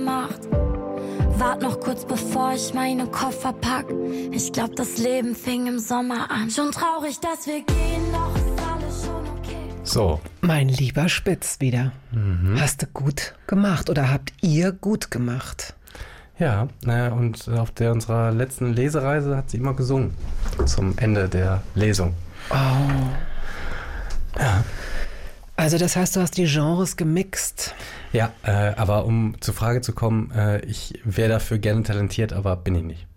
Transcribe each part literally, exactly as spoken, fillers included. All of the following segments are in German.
macht. Wart noch kurz bevor ich meine Koffer pack. Ich glaub, das Leben fing im Sommer an. Schon traurig, dass wir gehen, doch ist alles schon okay. So. Mein lieber Spitz wieder. Mhm. Hast du gut gemacht oder habt ihr gut gemacht? Ja, äh, und auf der unserer letzten Lesereise hat sie immer gesungen. Zum Ende der Lesung. Oh. Ja. Also das heißt, du hast die Genres gemixt. Ja, äh, aber um zur Frage zu kommen, äh, ich wäre dafür gerne talentiert, aber bin ich nicht.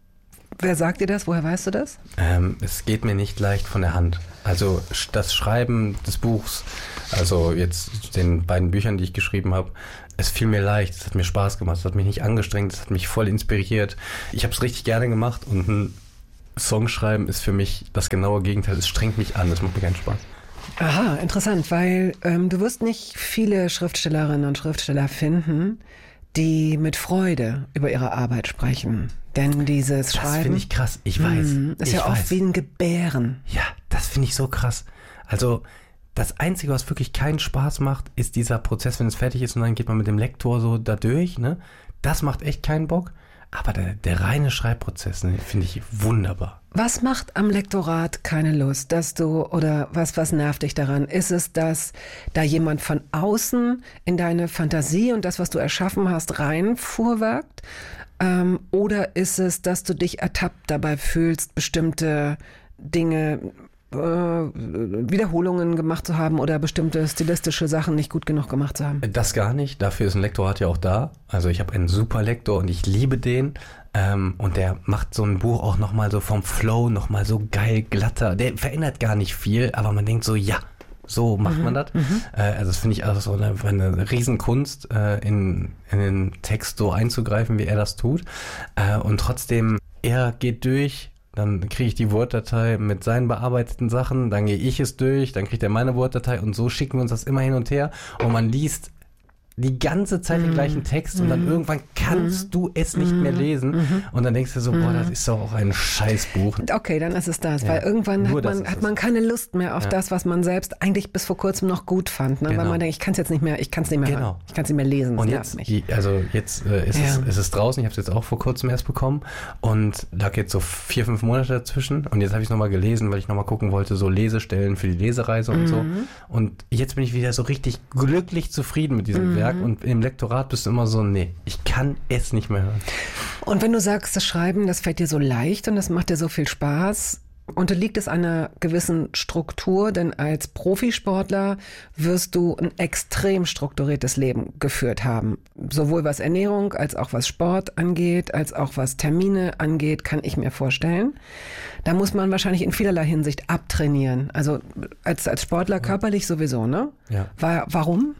Wer sagt dir das? Woher weißt du das? Ähm, es geht mir nicht leicht von der Hand. Also das Schreiben des Buchs, also jetzt den beiden Büchern, die ich geschrieben habe, es fiel mir leicht, es hat mir Spaß gemacht, es hat mich nicht angestrengt, es hat mich voll inspiriert. Ich habe es richtig gerne gemacht und ein Song schreiben ist für mich das genaue Gegenteil. Es strengt mich an, es macht mir keinen Spaß. Aha, interessant, weil ähm, du wirst nicht viele Schriftstellerinnen und Schriftsteller finden, die mit Freude über ihre Arbeit sprechen. Denn dieses Schreiben... Das finde ich krass, ich weiß. Mh, ist ich ja weiß. oft wie ein Gebären. Ja, das finde ich so krass. Also das Einzige, was wirklich keinen Spaß macht, ist dieser Prozess, wenn es fertig ist und dann geht man mit dem Lektor so da durch. Ne? Das macht echt keinen Bock. Aber der, der reine Schreibprozess, ne, finde ich wunderbar. Was macht am Lektorat keine Lust, dass du, oder was, was nervt dich daran? Ist es, dass da jemand von außen in deine Fantasie und das, was du erschaffen hast, reinfuhrwerkt? Ähm, oder ist es, dass du dich ertappt dabei fühlst, bestimmte Dinge, äh, Wiederholungen gemacht zu haben oder bestimmte stilistische Sachen nicht gut genug gemacht zu haben? Das gar nicht. Dafür ist ein Lektorat ja auch da. Also ich habe einen super Lektor und ich liebe den. Ähm, und der macht so ein Buch auch nochmal so vom Flow nochmal so geil glatter. Der verändert gar nicht viel, aber man denkt so, ja, so macht mhm, man das. Mhm. Äh, also das finde ich also so eine, eine Riesenkunst, äh, in, in den Text so einzugreifen, wie er das tut. Äh, und trotzdem, er geht durch. Dann kriege ich die Word-Datei mit seinen bearbeiteten Sachen, dann gehe ich es durch, dann kriegt er meine Word-Datei und so schicken wir uns das immer hin und her und man liest die ganze Zeit den gleichen Text und dann irgendwann kannst du es nicht mehr lesen und dann denkst du so, boah, das ist doch auch ein Scheißbuch. Okay, dann ist es das, Ja, weil irgendwann hat man, hat man es. keine Lust mehr auf Ja. das, was man selbst eigentlich bis vor kurzem noch gut fand, ne? Genau. Weil man denkt, ich kann es jetzt nicht mehr, ich kann es nicht mehr, Genau. hören. Ich kann es nicht mehr lesen, das Und nervt jetzt, mich. die, also jetzt äh, ist, Ja. es, ist es draußen, ich habe es jetzt auch vor kurzem erst bekommen und lag jetzt so vier, fünf Monate dazwischen und jetzt habe ich es nochmal gelesen, weil ich nochmal gucken wollte, so Lesestellen für die Lesereise und Mhm. so. Und jetzt bin ich wieder so richtig glücklich zufrieden mit diesem Mhm. Werk und im Lektorat bist du immer so, nee, ich kann es nicht mehr hören. Und wenn du sagst, das Schreiben, das fällt dir so leicht und das macht dir so viel Spaß, unterliegt es einer gewissen Struktur, denn als Profisportler wirst du ein extrem strukturiertes Leben geführt haben. Sowohl was Ernährung als auch was Sport angeht, als auch was Termine angeht, kann ich mir vorstellen. Da muss man wahrscheinlich in vielerlei Hinsicht abtrainieren. Also als, als Sportler körperlich sowieso, ne? Ja. War, warum?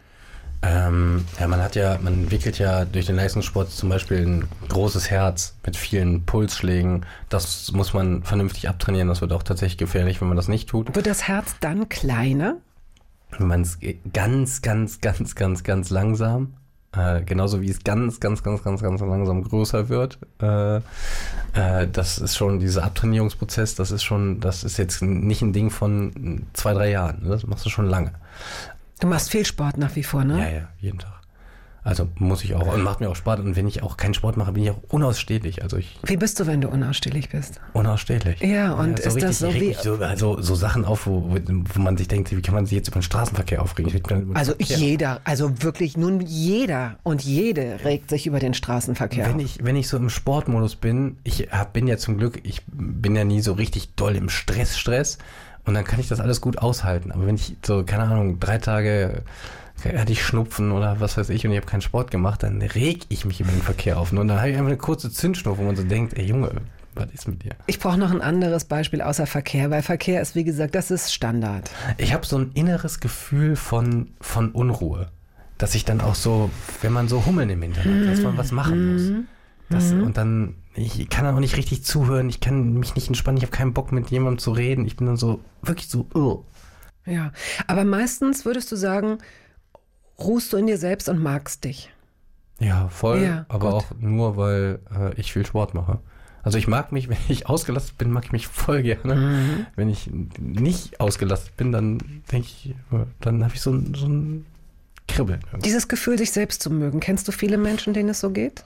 Ähm, ja, man hat ja, man entwickelt ja durch den Leistungssport zum Beispiel ein großes Herz mit vielen Pulsschlägen. Das muss man vernünftig abtrainieren. Das wird auch tatsächlich gefährlich, wenn man das nicht tut. Wird das Herz dann kleiner? Wenn man es ganz, ganz, ganz, ganz, ganz langsam, äh, genauso wie es ganz, ganz, ganz, ganz, ganz langsam größer wird. Äh, äh, das ist schon dieser Abtrainierungsprozess. Das ist schon, das ist jetzt nicht ein Ding von zwei, drei Jahren. Das machst du schon lange. Du machst viel Sport nach wie vor, ne? Ja, ja, jeden Tag. Also muss ich auch und macht mir auch Spaß. Und wenn ich auch keinen Sport mache, bin ich auch unausstehlich. Also ich Wie bist du, wenn du unausstehlich bist? unausstehlich. Ja, und so ist richtig, das so ich reg wie... mich so, also, so Sachen auf, wo, wo man sich denkt, wie kann man sich jetzt über den Straßenverkehr aufregen? Ich reg mich über den Also Verkehr. jeder, also wirklich nun jeder und jede regt sich über den Straßenverkehr Wenn auf. ich, wenn ich so im Sportmodus bin, ich hab, bin ja zum Glück, ich bin ja nie so richtig doll im Stress, Stress. Und dann kann ich das alles gut aushalten. Aber wenn ich so, keine Ahnung, drei Tage hatte ich Schnupfen oder was weiß ich und ich habe keinen Sport gemacht, dann reg ich mich über den Verkehr auf. Und dann habe ich einfach eine kurze Zündschnur, wo man so denkt, ey Junge, was ist mit dir? Ich brauche noch ein anderes Beispiel außer Verkehr, weil Verkehr ist, wie gesagt, das ist Standard. Ich habe so ein inneres Gefühl von, von Unruhe. Dass ich dann auch so, wenn man so Hummeln im Hintern hat, dass man was machen muss. Das, und dann, ich kann dann auch nicht richtig zuhören, ich kann mich nicht entspannen, ich habe keinen Bock mit jemandem zu reden. Ich bin dann so, wirklich so, oh. Ja, aber meistens würdest du sagen, ruhst du in dir selbst und magst dich. Ja, voll, Ja, aber gut. auch nur, weil äh, ich viel Sport mache. Also ich mag mich, wenn ich ausgelastet bin, mag ich mich voll gerne. Mhm. Wenn ich nicht ausgelastet bin, dann denke ich, dann habe ich so, ein- so ein kribbeln. Dieses Gefühl, sich selbst zu mögen, kennst du viele Menschen, denen es so geht?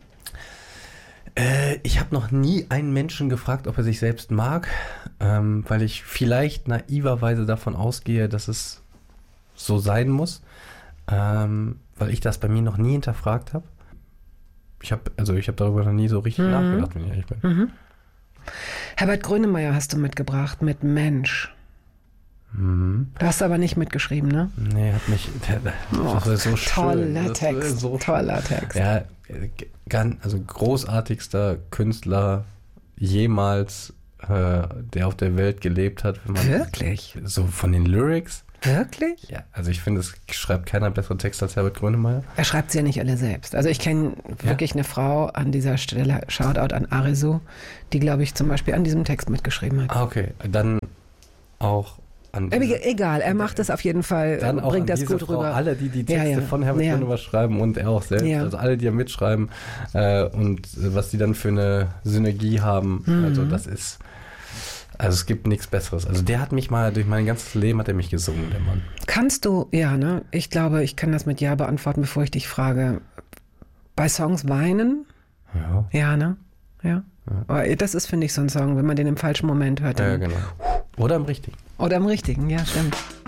Äh, ich habe noch nie einen Menschen gefragt, ob er sich selbst mag, ähm, weil ich vielleicht naiverweise davon ausgehe, dass es so sein muss, ähm, weil ich das bei mir noch nie hinterfragt habe. Ich habe also ich habe darüber noch nie so richtig mhm. nachgedacht, wenn ich ehrlich bin. Mhm. Herbert Grönemeyer hast du mitgebracht mit Mensch. Mhm. Du hast aber nicht mitgeschrieben, ne? Nee, hat mich. Der, der, oh, das war so toller schön. Text. So toller schön. Text. Ja, ganz, also großartigster Künstler jemals, äh, der auf der Welt gelebt hat. Wenn man Wirklich? So von den Lyrics. Wirklich? Ja, also ich finde, es schreibt keiner bessere Texte als Herbert Grönemeyer. Er schreibt sie ja nicht alle selbst. Also ich kenne wirklich ja. eine Frau an dieser Stelle, Shoutout an Arisu, die, glaube ich, zum Beispiel an diesem Text mitgeschrieben hat. Ah, okay. Dann auch an diese, Egal, er macht es auf jeden Fall, dann auch bringt an das diese gut Frau, rüber. Alle, die die Texte ja, ja. von Herbert ja. Grönemeyer schreiben und er auch selbst, ja. also alle, die ja mitschreiben äh, und was die dann für eine Synergie haben, mhm. also das ist... Also es gibt nichts Besseres. Also der hat mich mal, durch mein ganzes Leben hat er mich gesungen, der Mann. Kannst du, ja, ne? Ich glaube, ich kann das mit Ja beantworten, bevor ich dich frage. Bei Songs weinen? Ja. Ja, ne? Ja. ja. Aber das ist, finde ich, so ein Song, wenn man den im falschen Moment hört. Ja, genau. Oder im richtigen. Oder im richtigen, ja, stimmt.